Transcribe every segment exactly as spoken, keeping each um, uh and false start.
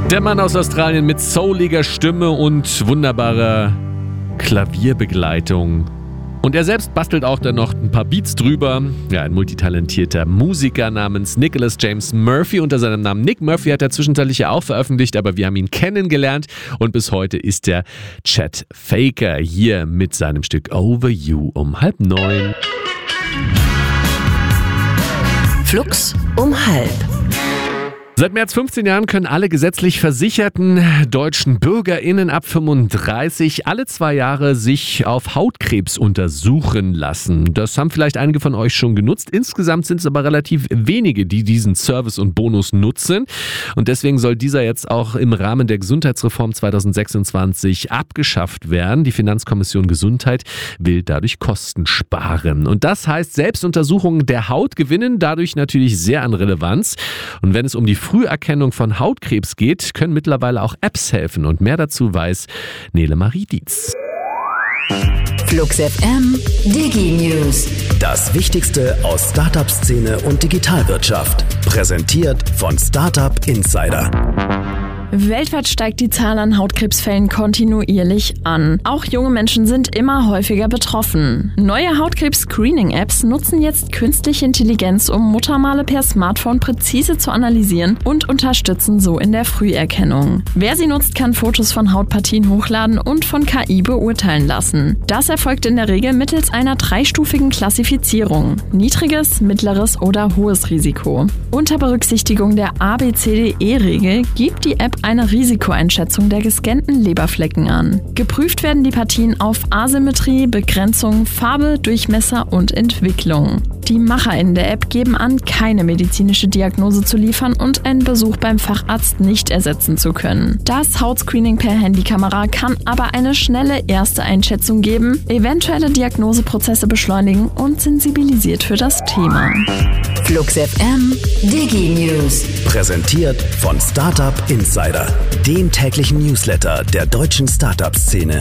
Der Mann aus Australien mit souliger Stimme und wunderbarer Klavierbegleitung. Und er selbst bastelt auch dann noch ein paar Beats drüber. Ja, ein multitalentierter Musiker namens Nicholas James Murphy. Unter seinem Namen Nick Murphy hat er zwischenzeitlich ja auch veröffentlicht, aber wir haben ihn kennengelernt. Und bis heute ist der Chet Faker hier mit seinem Stück Over You um halb neun. Flux um halb. Seit mehr als fünfzehn Jahren können alle gesetzlich versicherten deutschen BürgerInnen ab fünfunddreißig alle zwei Jahre sich auf Hautkrebs untersuchen lassen. Das haben vielleicht einige von euch schon genutzt. Insgesamt sind es aber relativ wenige, die diesen Service und Bonus nutzen. Und deswegen soll dieser jetzt auch im Rahmen der Gesundheitsreform zweitausendsechsundzwanzig abgeschafft werden. Die Finanzkommission Gesundheit will dadurch Kosten sparen. Und das heißt, Selbstuntersuchungen der Haut gewinnen dadurch natürlich sehr an Relevanz. Und wenn es um die Früherkennung von Hautkrebs geht, können mittlerweile auch Apps helfen. Und mehr dazu weiß Nele Marie Dietz. Flux F M Digi News. Das Wichtigste aus Startup-Szene und Digitalwirtschaft. Präsentiert von Startup Insider. Weltweit steigt die Zahl an Hautkrebsfällen kontinuierlich an. Auch junge Menschen sind immer häufiger betroffen. Neue Hautkrebs-Screening-Apps nutzen jetzt künstliche Intelligenz, um Muttermale per Smartphone präzise zu analysieren und unterstützen so in der Früherkennung. Wer sie nutzt, kann Fotos von Hautpartien hochladen und von K I beurteilen lassen. Das erfolgt in der Regel mittels einer dreistufigen Klassifizierung: niedriges, mittleres oder hohes Risiko. Unter Berücksichtigung der A B C D E-Regel gibt die App eine Risikoeinschätzung der gescannten Leberflecken an. Geprüft werden die Partien auf Asymmetrie, Begrenzung, Farbe, Durchmesser und Entwicklung. Die MacherInnen der App geben an, keine medizinische Diagnose zu liefern und einen Besuch beim Facharzt nicht ersetzen zu können. Das Hautscreening per Handykamera kann aber eine schnelle erste Einschätzung geben, eventuelle Diagnoseprozesse beschleunigen und sensibilisiert für das Thema. Flux F M Digi News. Präsentiert von Startup Insider, dem täglichen Newsletter der deutschen Startup-Szene.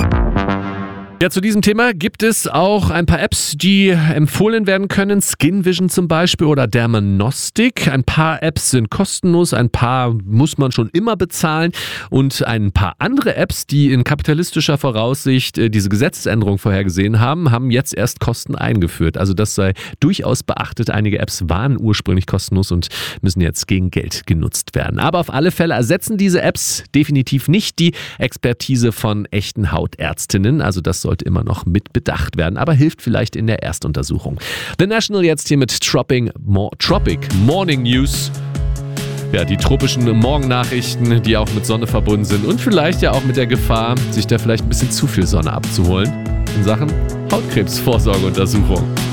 Ja, zu diesem Thema gibt es auch ein paar Apps, die empfohlen werden können. Skin Vision zum Beispiel oder Dermanostic. Ein paar Apps sind kostenlos, ein paar muss man schon immer bezahlen. Und ein paar andere Apps, die in kapitalistischer Voraussicht diese Gesetzesänderung vorhergesehen haben, haben jetzt erst Kosten eingeführt. Also das sei durchaus beachtet. Einige Apps waren ursprünglich kostenlos und müssen jetzt gegen Geld genutzt werden. Aber auf alle Fälle ersetzen diese Apps definitiv nicht die Expertise von echten Hautärztinnen. Also das sollte immer noch mit bedacht werden, aber hilft vielleicht in der Erstuntersuchung. The National jetzt hier mit Tropic, Mo- Tropic Morning News. Ja, die tropischen Morgennachrichten, die auch mit Sonne verbunden sind und vielleicht ja auch mit der Gefahr, sich da vielleicht ein bisschen zu viel Sonne abzuholen in Sachen Hautkrebsvorsorgeuntersuchung.